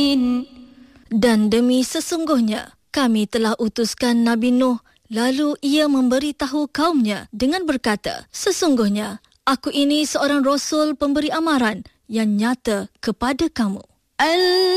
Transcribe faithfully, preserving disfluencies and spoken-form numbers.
Dan demi sesungguhnya, kami telah utuskan Nabi Nuh, lalu ia memberitahu kaumnya dengan berkata, sesungguhnya, aku ini seorang Rasul pemberi amaran yang nyata kepada kamu.